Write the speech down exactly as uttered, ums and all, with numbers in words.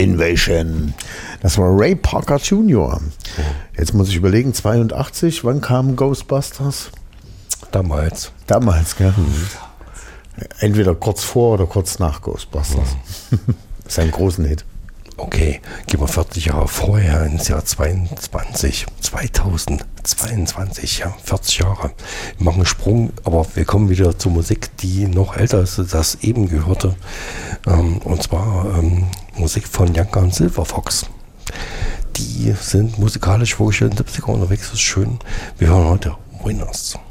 Invasion. Das war Ray Parker Junior Jetzt muss ich überlegen, zweiundachtzig, wann kam Ghostbusters? Damals. Damals, gell? Mhm. Entweder kurz vor oder kurz nach Ghostbusters. Mhm. Das ist ein großen Hit. Okay, gehen wir vierzig Jahre vorher ins Jahr zweiundzwanzig, zweitausendzweiundzwanzig, ja, vierzig Jahre. Wir machen einen Sprung, aber wir kommen wieder zur Musik, die noch älter ist, als das eben gehörte. Ähm, und zwar ähm, Musik von Janka und Silverfox. Die sind musikalisch wirklich in den siebziger unterwegs, das ist schön. Wir hören heute Winners.